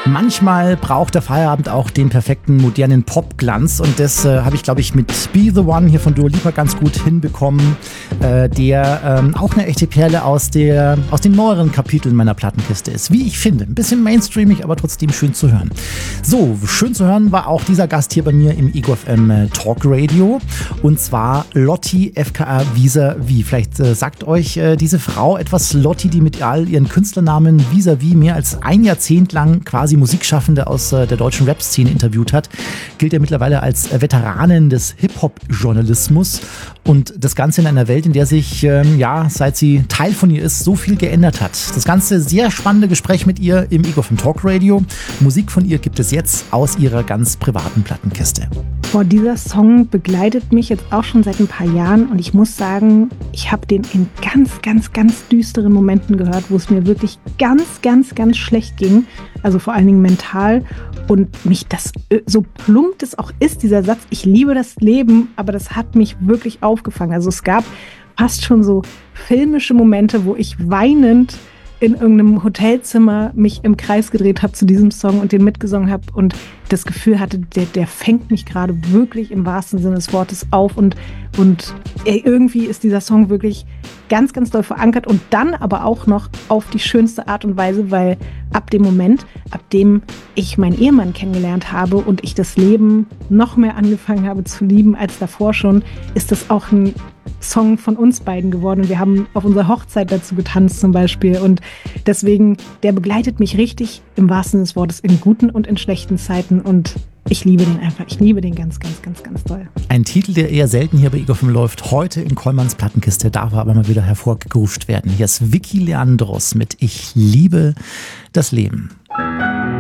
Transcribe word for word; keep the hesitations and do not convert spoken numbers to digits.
Manchmal braucht der Feierabend auch den perfekten modernen Popglanz und das äh, habe ich, glaube ich, mit Be The One hier von Dua Lipa ganz gut hinbekommen, äh, der ähm, auch eine echte Perle aus, der, aus den neueren Kapiteln meiner Plattenkiste ist. Wie ich finde, ein bisschen mainstreamig, aber trotzdem schön zu hören. So, schön zu hören war auch dieser Gast hier bei mir im Ego F M äh, Talk Radio und zwar Lotti F K A Vis-a-vis. Vielleicht äh, sagt euch äh, diese Frau etwas, Lotti, die mit all ihren Künstlernamen Vis-a-vis mehr als ein Jahrzehnt lang quasi Musikschaffende aus äh, der deutschen Rap-Szene interviewt hat, gilt ja mittlerweile als äh, Veteranin des Hip-Hop-Journalismus und das Ganze in einer Welt, in der sich, ähm, ja, seit sie Teil von ihr ist, so viel geändert hat. Das Ganze sehr spannende Gespräch mit ihr im Ego F M Talk Radio. Musik von ihr gibt es jetzt aus ihrer ganz privaten Plattenkiste. Boah, dieser Song begleitet mich jetzt auch schon seit ein paar Jahren und ich muss sagen, ich habe den in ganz, ganz, ganz düsteren Momenten gehört, wo es mir wirklich ganz, ganz, ganz schlecht ging. Also vor allen Dingen mental. Und mich das, so plump es auch ist, dieser Satz, ich liebe das Leben, aber das hat mich wirklich aufgefangen. Also es gab fast schon so filmische Momente, wo ich weinend in irgendeinem Hotelzimmer mich im Kreis gedreht habe zu diesem Song und den mitgesungen habe und das Gefühl hatte, der, der fängt mich gerade wirklich im wahrsten Sinne des Wortes auf und, und irgendwie ist dieser Song wirklich ganz, ganz doll verankert und dann aber auch noch auf die schönste Art und Weise, weil ab dem Moment, ab dem ich meinen Ehemann kennengelernt habe und ich das Leben noch mehr angefangen habe zu lieben als davor schon, ist das auch ein Song von uns beiden geworden und wir haben auf unserer Hochzeit dazu getanzt zum Beispiel und deswegen, der begleitet mich richtig im wahrsten Sinne des Wortes in guten und in schlechten Zeiten und ich liebe den einfach, ich liebe den ganz, ganz, ganz, ganz doll. Ein Titel, der eher selten hier bei Ego F M läuft, heute in Kollmanns Plattenkiste, darf aber mal wieder hervorgerufen werden. Hier ist Vicky Leandros mit Ich liebe das Leben.